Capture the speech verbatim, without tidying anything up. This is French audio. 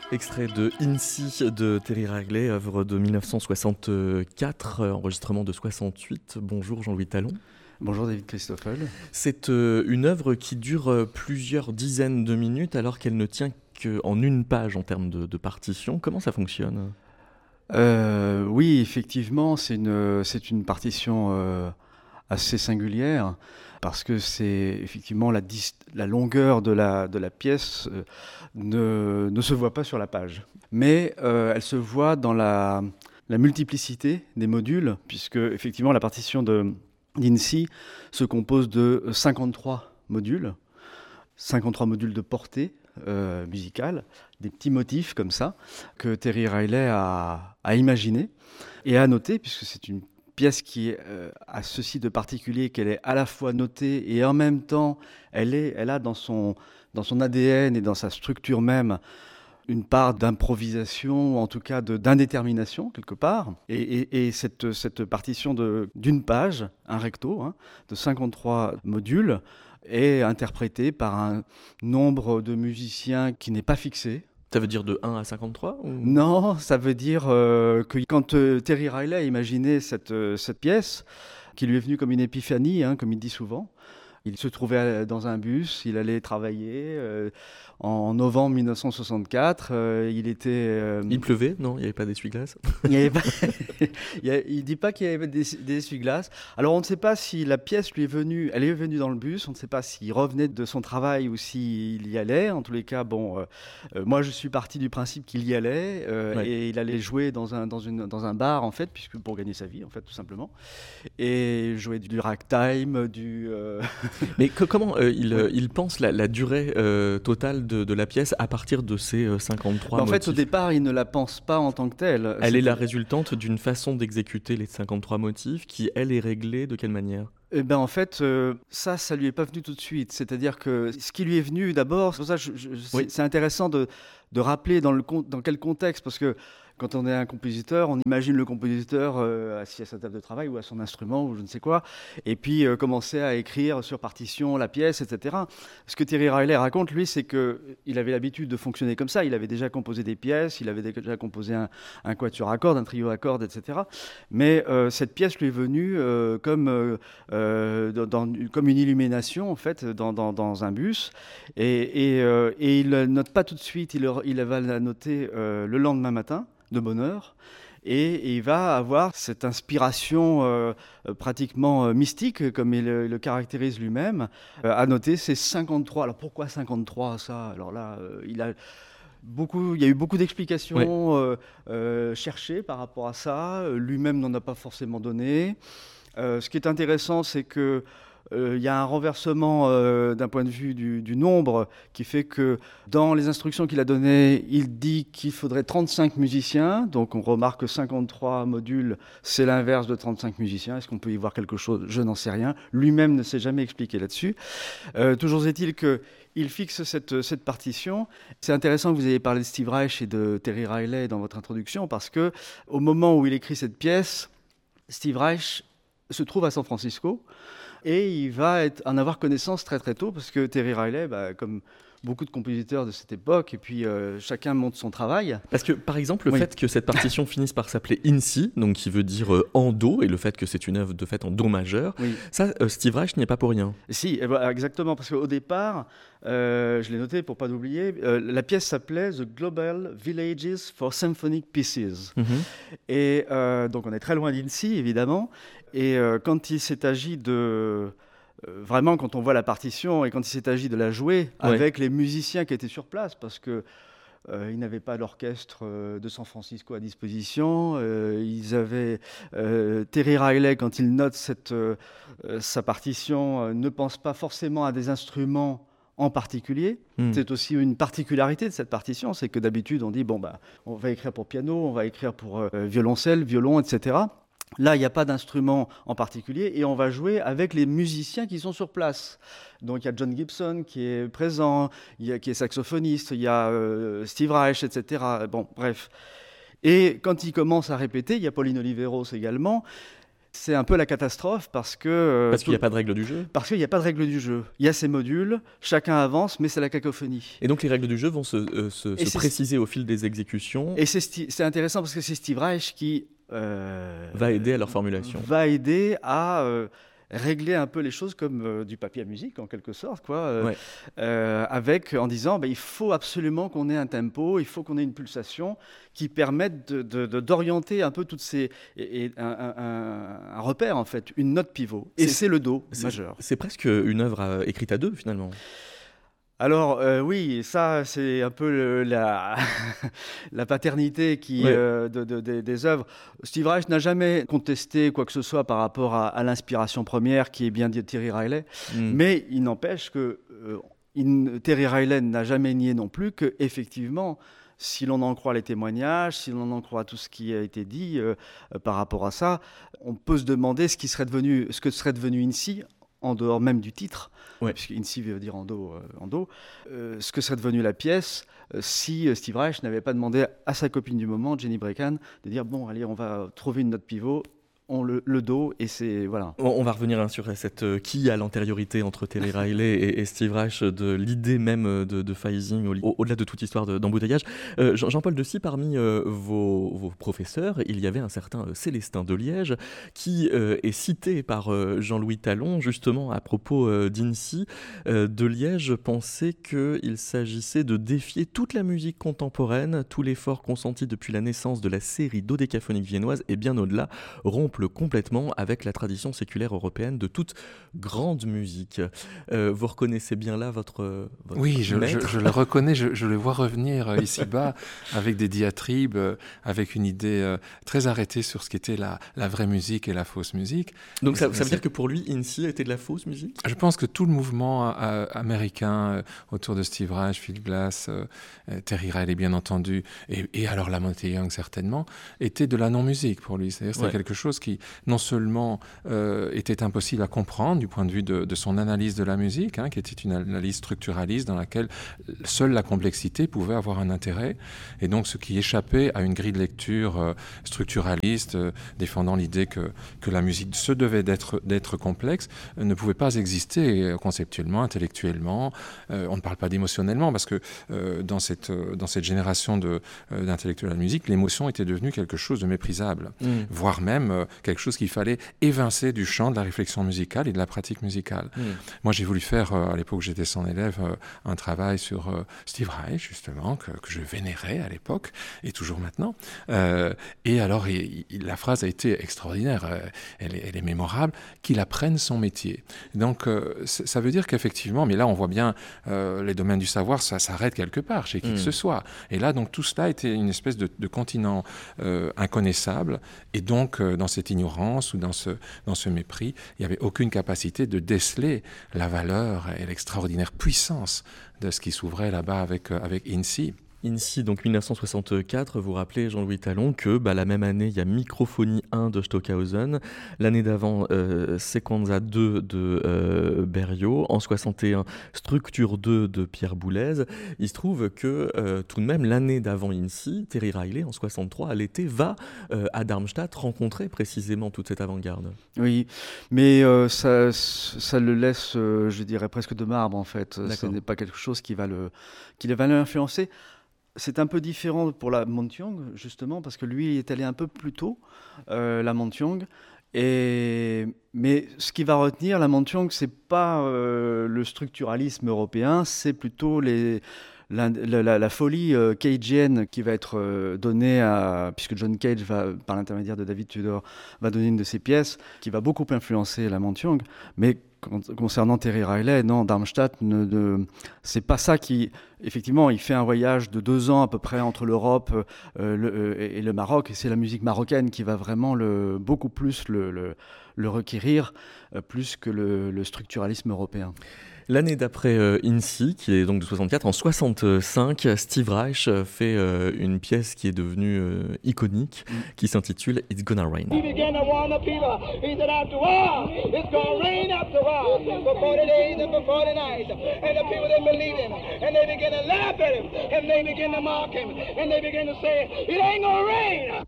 Extrait de INSI de Terry Riley, œuvre de dix-neuf cent soixante-quatre, enregistrement de soixante-huit. Bonjour Jean-Louis Talon. Bonjour David Christoffel. C'est euh, une œuvre qui dure euh, plusieurs dizaines de minutes alors qu'elle ne tient qu'en une page en termes de, de partition. Comment ça fonctionne ? euh, Oui, effectivement, c'est une, c'est une partition euh, assez singulière parce que c'est effectivement la, dis- la longueur de la, de la pièce euh, ne, ne se voit pas sur la page. Mais euh, elle se voit dans la, la multiplicité des modules, puisque effectivement la partition de d'INSI se compose de cinquante-trois modules, cinquante-trois modules de portée euh, musicale, des petits motifs comme ça, que Terry Riley a, a imaginé et a noté, puisque c'est une pièce qui euh, a ceci de particulier qu'elle est à la fois notée et en même temps, elle, est, elle a dans son, dans son A D N et dans sa structure même une part d'improvisation, ou en tout cas de, d'indétermination, quelque part. Et, et, et cette, cette partition de, d'une page, un recto, hein, de cinquante-trois modules, est interprétée par un nombre de musiciens qui n'est pas fixé. Ça veut dire de un à cinquante-trois ou... Non, ça veut dire euh, que quand euh, Terry Riley a imaginé cette, euh, cette pièce, qui lui est venue comme une épiphanie, hein, comme il dit souvent, il se trouvait dans un bus, il allait travailler. Euh, en novembre dix-neuf cent soixante-quatre, euh, il était... Euh, il pleuvait ? Non, il n'y avait pas d'essuie-glace ? Il ne dit pas qu'il y avait des, des essuie-glaces. Alors on ne sait pas si la pièce lui est venue, elle est venue dans le bus, on ne sait pas s'il revenait de son travail ou s'il y allait. En tous les cas, bon, euh, euh, moi je suis parti du principe qu'il y allait euh, ouais. Et il allait jouer dans un, dans, une, dans un bar en fait, puisque pour gagner sa vie en fait tout simplement. Et jouer du ragtime, du... Euh... Mais que, comment euh, il, ouais. il pense la, la durée euh, totale de, de la pièce à partir de ces euh, cinquante-trois bah, en motifs. fait, au départ, il ne la pense pas en tant que telle. Elle c'est est la résultante d'une façon d'exécuter les cinquante-trois motifs qui, elle, est réglée de quelle manière ? Eh ben, en fait, euh, ça, ça lui est pas venu tout de suite. C'est-à-dire que ce qui lui est venu d'abord, c'est pour ça que je, je, oui. c'est, c'est intéressant de, de rappeler dans, le, dans quel contexte, parce que quand on est un compositeur, on imagine le compositeur euh, assis à sa table de travail ou à son instrument ou je ne sais quoi, et puis euh, commencer à écrire sur partition la pièce, et cetera. Ce que Terry Riley raconte, lui, c'est qu'il avait l'habitude de fonctionner comme ça. Il avait déjà composé des pièces, il avait déjà composé un, un quatuor à cordes, un trio à cordes, et cetera. Mais euh, cette pièce lui est venue euh, comme, euh, dans, comme une illumination, en fait, dans, dans, dans un bus. Et, et, euh, et il ne note pas tout de suite, il, il va la noter euh, le lendemain matin, de bonne heure, et, et il va avoir cette inspiration euh, pratiquement euh, mystique, comme il le, le caractérise lui-même, euh, à noter ces cinquante-trois. Alors pourquoi cinquante-trois, ça ? Alors là, euh, il a... Beaucoup, il y a eu beaucoup d'explications ouais. euh, euh, cherchées par rapport à ça. Lui-même n'en a pas forcément donné. Euh, ce qui est intéressant, c'est que Euh, il y a un renversement euh, d'un point de vue du, du nombre qui fait que dans les instructions qu'il a données, il dit qu'il faudrait trente-cinq musiciens. Donc on remarque que cinquante-trois modules, c'est l'inverse de trente-cinq musiciens. Est-ce qu'on peut y voir quelque chose ? Je n'en sais rien. Lui-même ne s'est jamais expliqué là-dessus. Euh, toujours est-il qu'il fixe cette, cette partition. C'est intéressant que vous ayez parlé de Steve Reich et de Terry Riley dans votre introduction parce qu'au moment où il écrit cette pièce, Steve Reich se trouve à San Francisco. Et il va être, en avoir connaissance très très tôt, parce que Terry Riley, bah, comme beaucoup de compositeurs de cette époque, et puis euh, chacun monte son travail. Parce que, par exemple, le oui. fait que cette partition finisse par s'appeler INSI, donc qui veut dire euh, en Do, et le fait que c'est une œuvre de fait en Do majeur, oui. ça, euh, Steve Reich n'y est pas pour rien. Si, exactement, parce qu'au départ, euh, je l'ai noté pour ne pas l'oublier, euh, la pièce s'appelait The Global Villages for Symphonic Pieces. Mm-hmm. Et euh, donc on est très loin d'INSI, évidemment. Et euh, quand il s'est agi de... Euh, vraiment, quand on voit la partition et quand il s'est agi de la jouer ouais. avec les musiciens qui étaient sur place, parce que euh, ils n'avaient pas l'orchestre euh, de San Francisco à disposition. Euh, ils avaient euh, Terry Riley, quand il note cette, euh, sa partition, euh, ne pense pas forcément à des instruments en particulier. Mm. C'est aussi une particularité de cette partition, c'est que d'habitude on dit bon bah on va écrire pour piano, on va écrire pour euh, violoncelle, violon, et cetera. Là, il n'y a pas d'instrument en particulier et on va jouer avec les musiciens qui sont sur place. Donc, il y a John Gibson qui est présent, il y a, qui est saxophoniste, il y a euh, Steve Reich, et cetera. Bon, bref. Et quand il commence à répéter, il y a Pauline Oliveros également. C'est un peu la catastrophe parce que... Euh, parce qu'il n'y a pas de règle du jeu. Parce qu'il n'y a pas de règle du jeu. Il y a ces modules, chacun avance, mais c'est la cacophonie. Et donc les règles du jeu vont se, euh, se, se préciser au fil des exécutions. Et c'est, sti- c'est intéressant parce que c'est Steve Reich qui... Euh, va aider à leur formulation. Va aider à... Euh, régler un peu les choses comme euh, du papier à musique en quelque sorte, quoi, euh, ouais. euh, avec en disant bah, il faut absolument qu'on ait un tempo, il faut qu'on ait une pulsation qui permette de, de, de, d'orienter un peu toutes ces et, et un, un, un repère en fait, une note pivot. Et c'est, c'est le do c'est, majeur. C'est presque une œuvre à, écrite à deux finalement. Alors euh, oui, ça c'est un peu le, la, la paternité qui, ouais. euh, de, de, de, des œuvres. Steve Reich n'a jamais contesté quoi que ce soit par rapport à, à l'inspiration première qui est bien dit de Terry Riley, mm. mais il n'empêche que euh, il, Terry Riley n'a jamais nié non plus que effectivement, si l'on en croit les témoignages, si l'on en croit tout ce qui a été dit euh, euh, par rapport à ça, on peut se demander ce qui serait devenu, ce que serait devenu Incy en dehors même du titre, ouais. puisque Incy veut dire en do, euh, en do euh, ce que serait devenue la pièce euh, si euh, Steve Reich n'avait pas demandé à sa copine du moment, Jenny Brecan, de dire bon, allez, on va trouver une note pivot. On le, le do et c'est voilà. On, on va revenir hein, sur cette euh, qui a l'antériorité entre Terry Riley et, et Steve Reich de l'idée même de, de phasing au, au, au-delà de toute histoire de, d'embouteillage. Euh, Jean, Jean-Paul Dessy, parmi euh, vos, vos professeurs, il y avait un certain euh, Célestin de Liège qui euh, est cité par euh, Jean-Louis Talon justement à propos euh, d'Incy. Euh, de Liège pensait qu'il s'agissait de défier toute la musique contemporaine, tout l'effort consenti depuis la naissance de la série dodécaphonique viennoise et bien au-delà, rompre complètement avec la tradition séculaire européenne de toute grande musique. Euh, vous reconnaissez bien là votre, votre Oui, je, maître. je, je le reconnais, je, je le vois revenir ici-bas avec des diatribes, avec une idée euh, très arrêtée sur ce qu'était la, la vraie musique et la fausse musique. Donc ça, ça veut dire que pour lui, Incy était de la fausse musique ? Je pense que tout le mouvement euh, américain euh, autour de Steve Reich, Phil Glass, euh, Terry Riley bien entendu, et, et alors la Monty Young certainement, était de la non-musique pour lui. C'est-à-dire que ouais. c'est quelque chose qui non seulement euh, était impossible à comprendre du point de vue de, de son analyse de la musique, hein, qui était une analyse structuraliste dans laquelle seule la complexité pouvait avoir un intérêt, et donc ce qui échappait à une grille de lecture euh, structuraliste, euh, défendant l'idée que, que la musique se devait d'être, d'être complexe, euh, ne pouvait pas exister conceptuellement, intellectuellement. Euh, on ne parle pas d'émotionnellement, parce que euh, dans, cette, euh, dans cette génération de, euh, d'intellectuels de la musique, l'émotion était devenue quelque chose de méprisable, mmh. voire même euh, quelque chose qu'il fallait évincer du champ de la réflexion musicale et de la pratique musicale. Mmh. Moi, j'ai voulu faire, euh, à l'époque où j'étais son élève, euh, un travail sur euh, Steve Reich, justement, que, que je vénérais à l'époque, et toujours maintenant. Euh, et alors, il, il, la phrase a été extraordinaire, euh, elle, est, elle est mémorable, qu'il apprenne son métier. Donc, euh, ça veut dire qu'effectivement, mais là, on voit bien, euh, les domaines du savoir, ça s'arrête quelque part, chez qui mmh. que ce soit. Et là, donc, tout cela était une espèce de, de continent euh, inconnaissable, et donc, euh, dans cette ignorance, ou dans ce, dans ce mépris, il n'y avait aucune capacité de déceler la valeur et l'extraordinaire puissance de ce qui s'ouvrait là-bas avec, avec Incy. Incy, donc dix-neuf cent soixante-quatre, vous rappelez Jean-Louis Talon que bah, la même année, il y a Microphonie un de Stockhausen, l'année d'avant, euh, Sequenza deux de euh, Berriot, en soixante et un, Structure deux de Pierre Boulez. Il se trouve que euh, tout de même, l'année d'avant Incy, Terry Riley, en soixante-trois, à l'été, va euh, à Darmstadt rencontrer précisément toute cette avant-garde. Oui, mais euh, ça, ça le laisse, euh, je dirais, presque de marbre, en fait. D'accord. Ce n'est pas quelque chose qui va, le, qui va l'influencer. C'est un peu différent pour la Montyong, justement, parce que lui il est allé un peu plus tôt, euh, la Montyong. Et... Mais ce qui va retenir la Montyong, ce n'est pas euh, le structuralisme européen, c'est plutôt les... La, la, la folie euh, cageenne qui va être euh, donnée à, puisque John Cage va, par l'intermédiaire de David Tudor, va donner une de ses pièces qui va beaucoup influencer la Montyong. Mais concernant Terry Riley, non, Darmstadt, ne, ne, c'est pas ça qui... Effectivement, il fait un voyage de deux ans à peu près entre l'Europe euh, le, euh, et le Maroc, et c'est la musique marocaine qui va vraiment le, beaucoup plus le, le, le requérir, euh, plus que le, le structuralisme européen. L'année d'après euh, Incy, qui est donc de soixante-quatre, en soixante-cinq, Steve Reich fait euh, une pièce qui est devenue euh, iconique, mm. qui s'intitule It's Gonna Rain. He began to warn the people. He said, after all, it's gonna rain after all, for forty days and for forty nights. And the people didn't believe him, and they began to laugh at him, and they began to mock him, and they began to say, it ain't gonna rain.